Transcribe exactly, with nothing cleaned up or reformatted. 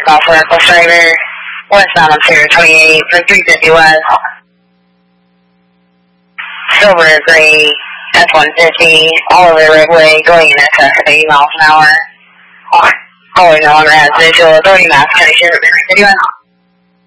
Southwest Bus Driver, westbound on Pier twenty-eight for three fifty West. Silver gray F one fifty, all over the roadway, going in excess of eighty miles an hour. Caller no longer has visual authority, mass connection, fifty-one.